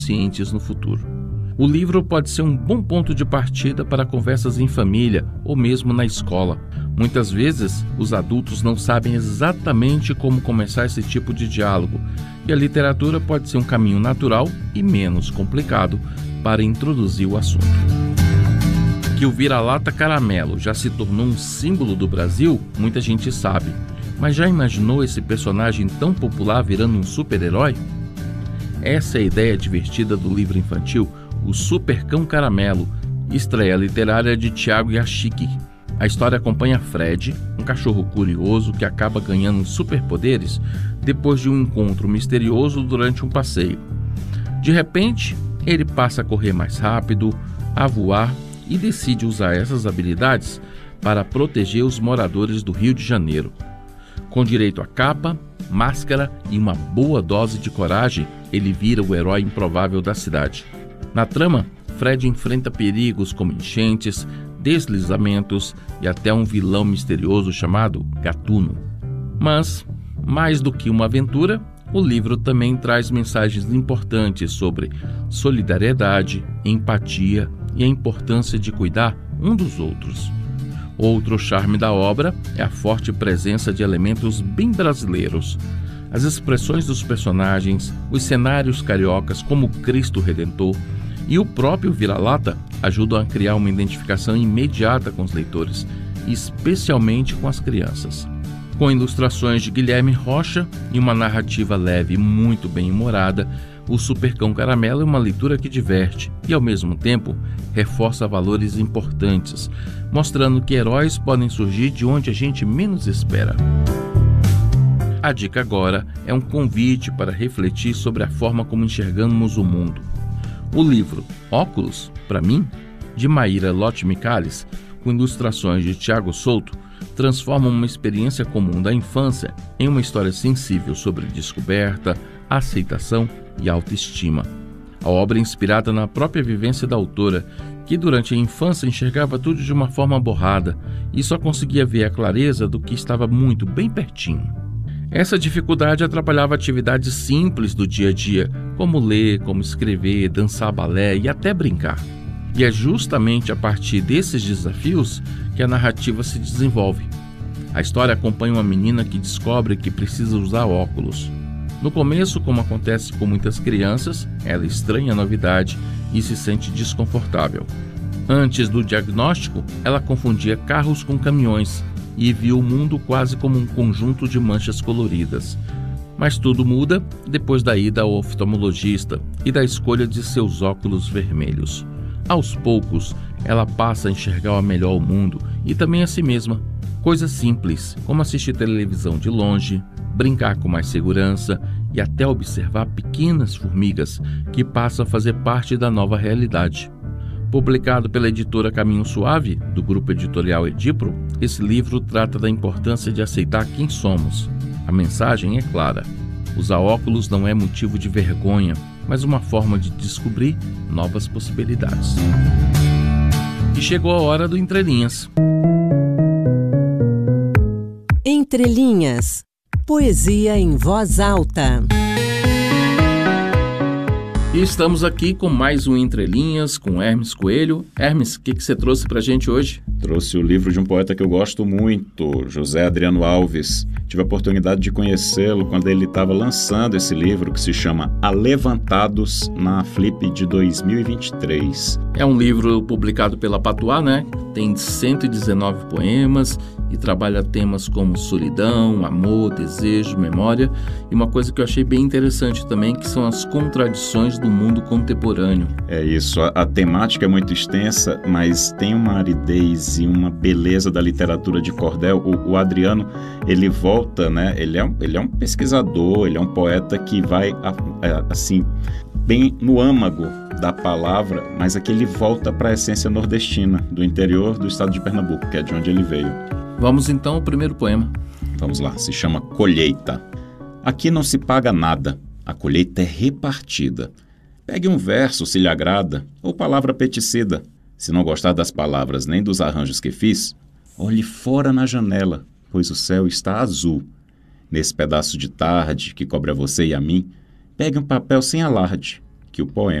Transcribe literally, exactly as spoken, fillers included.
cientes no futuro. O livro pode ser um bom ponto de partida para conversas em família ou mesmo na escola. Muitas vezes, os adultos não sabem exatamente como começar esse tipo de diálogo, e a literatura pode ser um caminho natural e menos complicado para introduzir o assunto. Que o vira-lata caramelo já se tornou um símbolo do Brasil, muita gente sabe. Mas já imaginou esse personagem tão popular virando um super-herói? Essa é a ideia divertida do livro infantil O Supercão Caramelo, estreia literária de Tiago Yashiki. A história acompanha Fred, um cachorro curioso que acaba ganhando superpoderes depois de um encontro misterioso durante um passeio. De repente, ele passa a correr mais rápido, a voar e decide usar essas habilidades para proteger os moradores do Rio de Janeiro. Com direito a capa, máscara e uma boa dose de coragem, ele vira o herói improvável da cidade. Na trama, Fred enfrenta perigos como enchentes, deslizamentos e até um vilão misterioso chamado Gatuno. Mas, mais do que uma aventura, o livro também traz mensagens importantes sobre solidariedade, empatia e a importância de cuidar um dos outros. Outro charme da obra é a forte presença de elementos bem brasileiros. As expressões dos personagens, os cenários cariocas como Cristo Redentor e o próprio vira-lata ajudam a criar uma identificação imediata com os leitores, especialmente com as crianças. Com ilustrações de Guilherme Rocha e uma narrativa leve e muito bem humorada, O Supercão Caramelo é uma leitura que diverte e, ao mesmo tempo, reforça valores importantes, mostrando que heróis podem surgir de onde a gente menos espera. A dica agora é um convite para refletir sobre a forma como enxergamos o mundo. O livro Óculos, para mim, de Maíra Lotte Michalis, com ilustrações de Tiago Souto, transforma uma experiência comum da infância em uma história sensível sobre descoberta, aceitação e autoestima. A obra é inspirada na própria vivência da autora, que durante a infância enxergava tudo de uma forma borrada e só conseguia ver a clareza do que estava muito bem pertinho. Essa dificuldade atrapalhava atividades simples do dia a dia, como ler, como escrever, dançar balé e até brincar. E é justamente a partir desses desafios que a narrativa se desenvolve. A história acompanha uma menina que descobre que precisa usar óculos. No começo, como acontece com muitas crianças, ela estranha a novidade e se sente desconfortável. Antes do diagnóstico, ela confundia carros com caminhões e viu o mundo quase como um conjunto de manchas coloridas. Mas tudo muda depois da ida ao oftalmologista e da escolha de seus óculos vermelhos. Aos poucos, ela passa a enxergar melhor o mundo e também a si mesma. Coisas simples, como assistir televisão de longe, brincar com mais segurança e até observar pequenas formigas que passam a fazer parte da nova realidade. Publicado pela editora Caminho Suave, do grupo editorial Edipro, esse livro trata da importância de aceitar quem somos. A mensagem é clara: usar óculos não é motivo de vergonha, mas uma forma de descobrir novas possibilidades. E chegou a hora do Entre Linhas. Entre Linhas. Poesia em voz alta. E estamos aqui com mais um Entre Linhas com Hermes Coelho. Hermes, o que, que você trouxe pra gente hoje? Trouxe o livro de um poeta que eu gosto muito, José Adriano Alves. Tive a oportunidade de conhecê-lo quando ele estava lançando esse livro que se chama Alevantados, na Flip de dois mil e vinte e três. É um livro publicado pela Patuá, né? Tem cento e dezenove poemas e trabalha temas como solidão, amor, desejo, memória. E uma coisa que eu achei bem interessante também, que são as contradições do mundo contemporâneo. É isso, a, a temática é muito extensa, mas tem uma aridez e uma beleza da literatura de cordel. O, o Adriano, ele volta, né? Ele é, um, ele é um pesquisador, ele é um poeta que vai, assim, bem no âmago da palavra, mas aqui ele volta para a essência nordestina, do interior do estado de Pernambuco, que é de onde ele veio. Vamos então ao primeiro poema. Vamos lá, se chama Colheita. Aqui não se paga nada, a colheita é repartida. Pegue um verso se lhe agrada, ou palavra peticida. Se não gostar das palavras nem dos arranjos que fiz, olhe fora na janela, pois o céu está azul. Nesse pedaço de tarde que cobre a você e a mim, pegue um papel sem alarde que o poema.